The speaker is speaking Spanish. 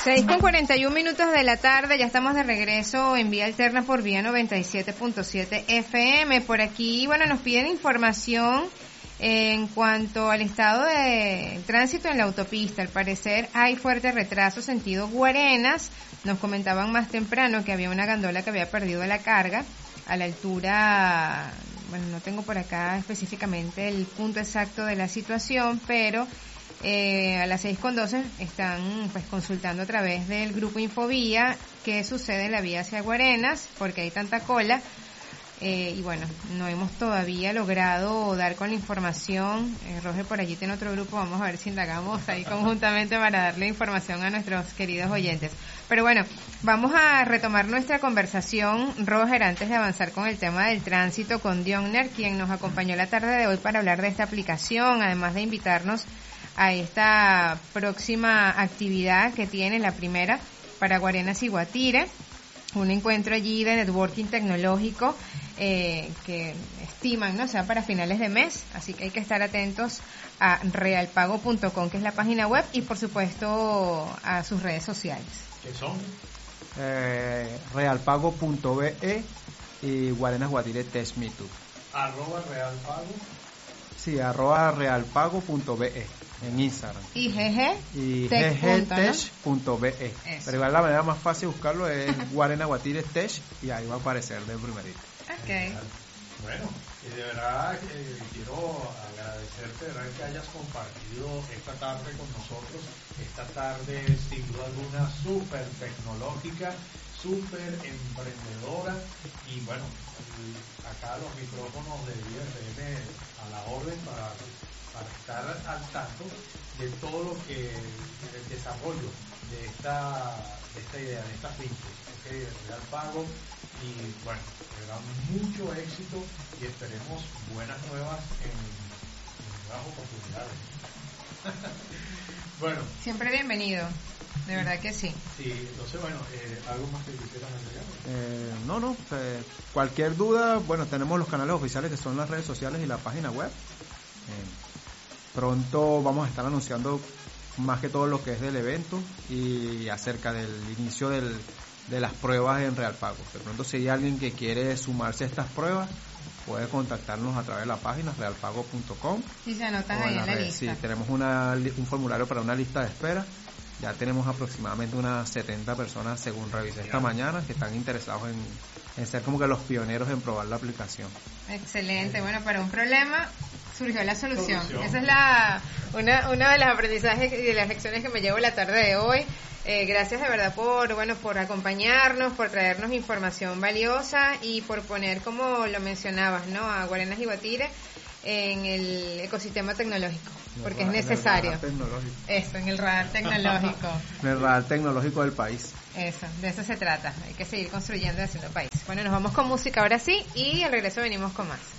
6:41 de la tarde, ya estamos de regreso en Vía Alterna por Vía 97.7 FM. Por aquí, bueno, nos piden información en cuanto al estado de tránsito en la autopista. Al parecer hay fuerte retraso sentido Guarenas. Nos comentaban más temprano que había una gandola que había perdido la carga a la altura, bueno, no tengo por acá específicamente el punto exacto de la situación, pero a las 6:12 están pues consultando a través del grupo Infovía qué sucede en la vía hacia Guarenas, porque hay tanta cola, y bueno, no hemos todavía logrado dar con la información. Roger por allí tiene otro grupo, vamos a ver si indagamos ahí conjuntamente para darle información a nuestros queridos oyentes. Pero bueno, vamos a retomar nuestra conversación, Roger, antes de avanzar con el tema del tránsito con Dionner, quien nos acompañó la tarde de hoy para hablar de esta aplicación, además de invitarnos a esta próxima actividad que tiene, la primera para Guarenas y Guatire, un encuentro allí de networking tecnológico que estiman, ¿no?, sea para finales de mes, así que hay que estar atentos a realpago.com, que es la página web, y por supuesto a sus redes sociales. ¿Qué son? Realpago.be y Guarenas Guatire Test Me Too. @realpago. Sí, @realpago.be en Instagram. Y ggtech.be. Pero igual la manera más fácil de buscarlo es Guarenas Guatire Tech y ahí va a aparecer de primerito. Okay. Bueno, de verdad quiero agradecerte, de verdad, que hayas compartido esta tarde con nosotros, esta tarde sin duda alguna súper tecnológica, súper emprendedora, y bueno, acá los micrófonos de IRM a la orden para estar al tanto de todo lo que, del desarrollo de esta idea, de esta fintech, ¿okay? De Real Pago. Y bueno, le da mucho éxito y esperemos buenas nuevas en nuevas oportunidades. Bueno, siempre bienvenido, de verdad que sí. Sí, entonces bueno, ¿algo más que quisieras agregar? No, cualquier duda, bueno, tenemos los canales oficiales que son las redes sociales y la página web. Pronto vamos a estar anunciando más que todo lo que es del evento y acerca del inicio de las pruebas en Real Pago. De pronto, si hay alguien que quiere sumarse a estas pruebas, puede contactarnos a través de la página realpago.com. Y se anotan ahí en la lista. Sí, tenemos un formulario para una lista de espera. Ya tenemos aproximadamente unas 70 personas, según revisé esta mañana, que están interesados en ser como que los pioneros en probar la aplicación. Excelente. Bueno, para un problema surgió la solución. Esa es una de las aprendizajes y de las lecciones que me llevo la tarde de hoy. Gracias de verdad por acompañarnos, por traernos información valiosa y por poner, como lo mencionabas, ¿no?, a Guarenas y Guatire en el ecosistema tecnológico, porque es necesario. Eso, en el radar tecnológico. En el radar tecnológico del país. Eso, de eso se trata. Hay que seguir construyendo y haciendo país. Bueno, nos vamos con música ahora sí, y al regreso venimos con más.